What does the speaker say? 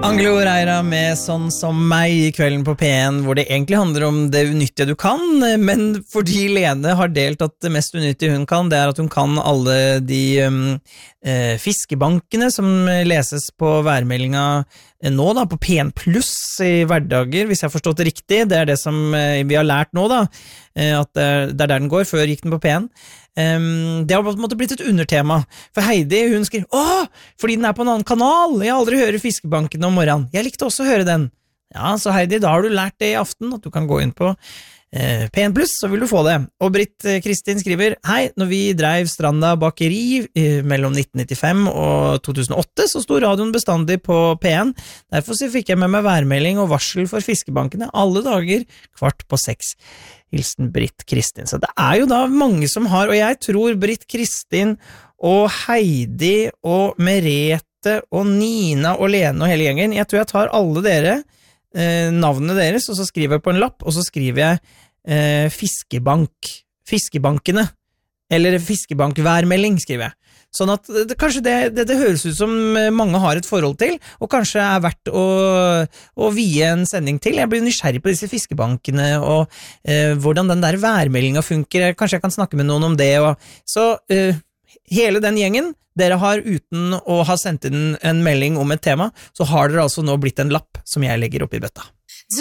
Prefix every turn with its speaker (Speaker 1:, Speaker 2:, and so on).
Speaker 1: Angelo Reira med Sånn som meg I kvelden på P1, hvor det egentlig handler om det unyttige du kan, men fordi Lene har delt at det mest unyttige hun kan, det at hun kan alle de fiskebankene som leses på værmeldinga nå da, på P1 Plus I hverdager, hvis jeg har forstått det riktig. Det det som vi har lært nå da, at det der den går, før gikk den på P1. Det har på en måte blitt et undertema for Heidi, hun skriver fordi den på en annen kanal, jeg har aldri hørt fiskebanken om morgenen, jeg likte også å høre den ja, så Heidi, da har du lært det I aften at du kan gå inn på P1 Plus, så vil du få det og Britt Kristin skriver hei, når vi drev Stranda bakeri mellom 1995 og 2008 så stod radioen bestandig på P1 derfor så fikk jeg med meg værmelding og varsel for fiskebankene alle dager 5:15 Hilsen Britt Kristin. Så det jo da mange som har, og jeg tror Britt Kristin og Heidi og Merete og Nina og Lene og hele gjengen, jeg tror jeg tar alle dere, navnene deres, og så skriver jeg på en lapp, og så skriver jeg fiskebank, fiskebankene, eller fiskebankværmelding, skriver jeg. Sånn at kanskje det høres ut som mange har et forhold til, og kanskje verdt å vie en sending til. Jeg blir nysgjerrig på disse fiskebankene, og hvordan den der værmeldinga funker. Kanskje jeg kan snakke med noen om det. Så hele den gjengen, dere har uten å ha sendt inn en melding om et tema, så har dere altså nå blitt en lapp som jeg legger opp I bøtta.